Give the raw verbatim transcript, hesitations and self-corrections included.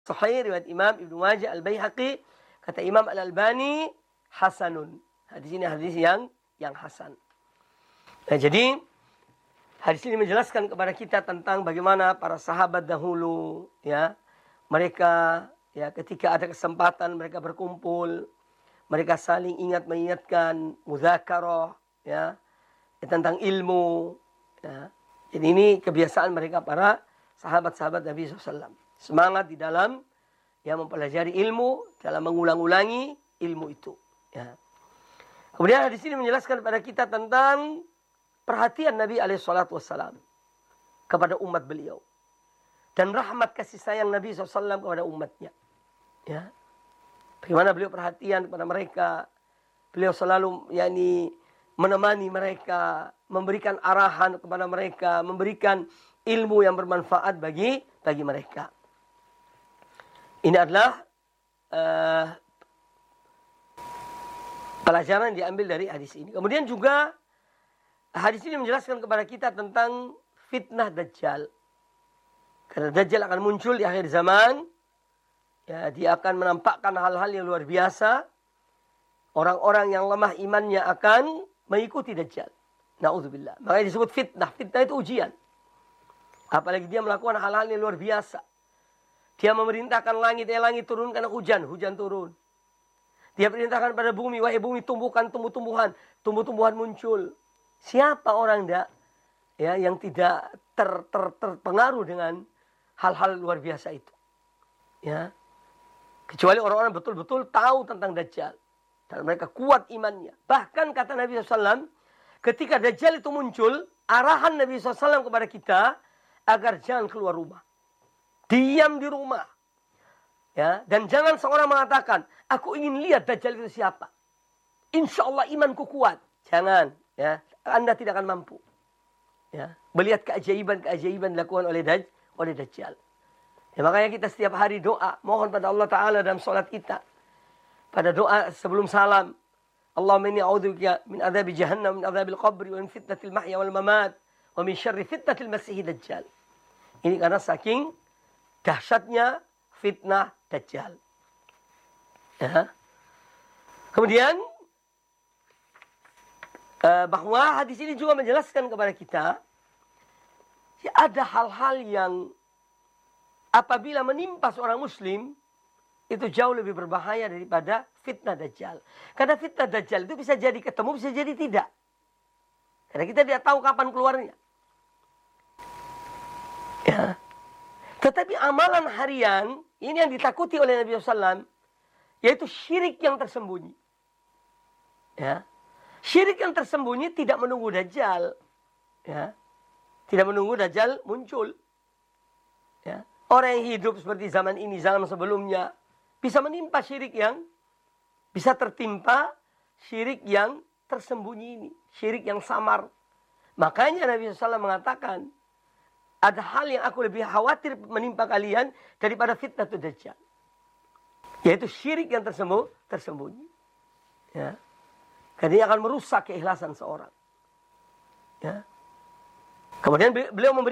Sahih riwayat Imam Ibnu Majah Al-Baihaqi, kata Imam Al-Albani hasanun. Hadis ini hadis yang yang hasan. Nah, jadi hadis ini menjelaskan kepada kita tentang bagaimana para sahabat dahulu, ya, mereka ya ketika ada kesempatan mereka berkumpul, mereka saling ingat mengingatkan, mudzakarah, ya, ya tentang ilmu, ya. Jadi ini kebiasaan mereka para sahabat-sahabat Nabi shallallahu alaihi wasallam. Semangat di dalam ya mempelajari ilmu, dalam mengulang-ulangi ilmu itu. Ya. Kemudian hadis ini menjelaskan kepada kita tentang perhatian Nabi alaihi salatu wassalam kepada umat beliau. Dan rahmat kasih sayang Nabi shallallahu alaihi wasallam kepada umatnya. Ya. Bagaimana beliau perhatian kepada mereka. Beliau selalu yakni menemani mereka, memberikan arahan kepada mereka, memberikan ilmu yang bermanfaat bagi bagi mereka. Ini adalah uh, pelajaran yang diambil dari hadis ini. Kemudian juga hadis ini menjelaskan kepada kita tentang fitnah Dajjal. Karena Dajjal akan muncul di akhir zaman. Ya, dia akan menampakkan hal-hal yang luar biasa. Orang-orang yang lemah imannya akan mengikuti Dajjal. Na'udzubillah. Makanya disebut fitnah. Fitnah itu ujian. Apalagi dia melakukan hal-hal yang luar biasa. Dia memerintahkan langit, eh langit turunkan hujan, hujan turun. Dia perintahkan pada bumi, wahai bumi tumbuhkan tumbuh-tumbuhan, tumbuh-tumbuhan muncul. Siapa orang enggak ya yang tidak ter, ter, terpengaruh dengan hal-hal luar biasa itu? Ya. Kecuali orang-orang betul-betul tahu tentang Dajjal. Dan mereka kuat imannya. Bahkan kata Nabi shallallahu alaihi wasallam, ketika Dajjal itu muncul, arahan Nabi shallallahu alaihi wasallam kepada kita, agar jangan keluar rumah. Diam di rumah. Ya, dan jangan seorang mengatakan, aku ingin lihat Dajjal itu siapa. Insya Allah imanku kuat. Jangan. Ya, Anda tidak akan mampu. Ya, melihat keajaiban-keajaiban dilakukan oleh, Daj, oleh Dajjal. Ya, makanya kita setiap hari doa. Mohon pada Allah Ta'ala dalam sholat kita. Pada doa sebelum salam. Allahumma inni a'udzubika min adzabi jahannam, min adzabil qabri, wa min fitnatil mahya wal mamat, wa min syarri fitnatil masihid Dajjal. Ini karena saking dahsyatnya fitnah Dajjal. Ya. Kemudian bahwa hadis ini juga menjelaskan kepada kita ya, ada hal-hal yang apabila menimpa seorang muslim itu jauh lebih berbahaya daripada fitnah Dajjal. Karena fitnah Dajjal itu bisa jadi ketemu, bisa jadi tidak. Karena kita tidak tahu kapan keluarnya. Ya. Tetapi amalan harian, ini yang ditakuti oleh Nabi shallallahu alaihi wasallam, yaitu syirik yang tersembunyi. Ya. Syirik yang tersembunyi tidak menunggu Dajjal. Ya. Tidak menunggu Dajjal muncul. Ya. Orang yang hidup seperti zaman ini, zaman sebelumnya, bisa menimpa syirik yang, bisa tertimpa syirik yang tersembunyi ini. Syirik yang samar. Makanya Nabi shallallahu alaihi wasallam mengatakan, ada hal yang aku lebih khawatir menimpa kalian daripada fitnah Dajjal. Yaitu syirik yang tersembunyi. tersembunyi. Ya. Karena dia akan merusak keikhlasan seorang. Ya. Kemudian beliau memberi